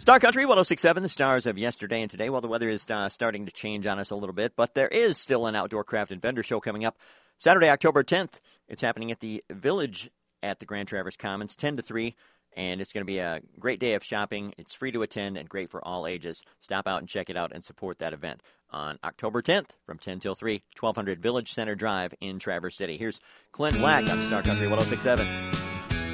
Star Country 106.7, the stars of yesterday and today. Well, the weather is starting to change on us a little bit, but there is still an outdoor craft and vendor show coming up Saturday, October 10th. It's happening at the Village at the Grand Traverse Commons, 10 to 3, and it's going to be a great day of shopping. It's free to attend and great for all ages. Stop out and check it out and support that event on October 10th from 10 till 3, 1200 Village Center Drive in Traverse City. Here's Clint Black on Star Country 106.7.